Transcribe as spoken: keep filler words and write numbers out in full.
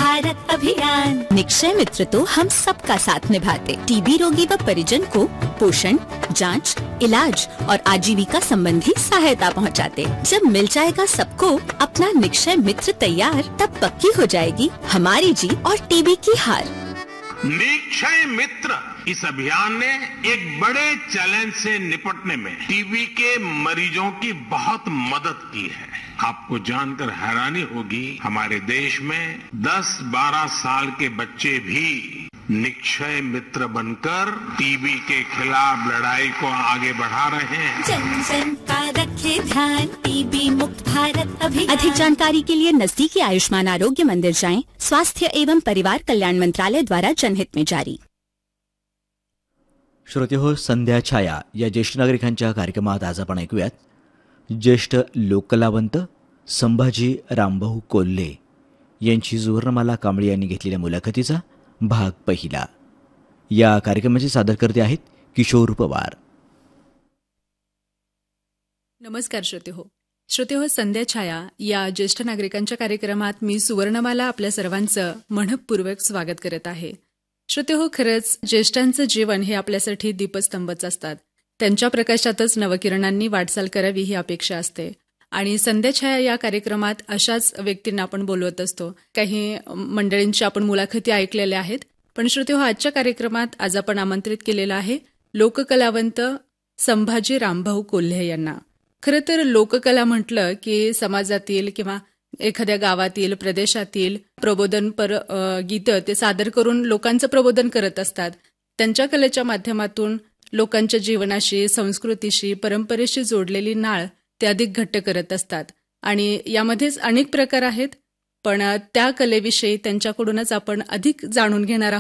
भारत अभियान। निक्षय मित्र तो हम सबका साथ निभाते, टीबी रोगी व परिजन को पोषण, जांच, इलाज और आजीविका संबंधी सहायता पहुंचाते। जब मिल जाएगा सबको अपना निक्षय मित्र तैयार, तब पक्की हो जाएगी हमारी जीत और टीबी की हार। निक्षय मित्र इस अभियान ने एक बड़े चैलेंज से निपटने में टीबी के मरीजों की बहुत मदद की है। आपको जानकर हैरानी होगी, हमारे देश में दस बारह साल के बच्चे भी निक्षय मित्र बनकर टीबी के खिलाफ लड़ाई को आगे बढ़ा रहे हैं। जन जन का रखे ध्यान, टीबी मुक्त भारत अभियान। अधिक जानकारी के लिए नजदीकी आयुष्मान आरोग्य मंदिर जाएं। स्वास्थ्य एवं परिवार कल्याण मंत्रालय द्वारा जनहित में जारी। श्रोते हो, संध्या छाया या ज्येष्ठ नागरिकांच्या कार्यक्रमात आज आपण ऐकूयात ज्येष्ठ लोककलावंत संभाजी रामभाऊ कोल्हे यांची सुवर्णमाला कांबळे यांनी घेतलेल्या मुलाखतीचा भाग पहिला। या कार्यक्रमाचे सादरकर्ते आहेत किशोर पवार। नमस्कार श्रोते हो श्रोते हो संध्या छाया या ज्येष्ठ नागरिकांच्या कार्यक्रमात मी सुवर्णमाला आपल्या सर्वांचं मनपूर्वक स्वागत करत आहे। श्रोते हो, खरंच ज्येष्ठांचं जीवन हे आपल्यासाठी दीपस्तंभच असतात। त्यांच्या प्रकाशातच नवकिरणांनी वाटचाल करावी ही अपेक्षा असते आणि संध्या छाया या कार्यक्रमात अशाच व्यक्तींना आपण बोलवत असतो। काही मंडळींची आपण मुलाखती ऐकलेल्या आहेत, पण श्रोते हो, आजच्या कार्यक्रमात आज आपण आमंत्रित केलेलं आहे लोककलावंत संभाजी रामभाऊ कोल्हे यांना। खरं तर लोककला म्हटलं की समाजातील किंवा एखाद्या गावातील प्रदेशातील प्रबोधनपर गीतं ते सादर करून लोकांचं प्रबोधन करत असतात। त्यांच्या कलेच्या माध्यमातून लोकांच्या जीवनाशी, संस्कृतीशी, परंपरेशी जोडलेली नाळ ते अधिक घट्ट करत असतात आणि यामध्येच अनेक प्रकार आहेत, पण त्या कलेविषयी त्यांच्याकडूनच आपण अधिक जाणून घेणार आहोत।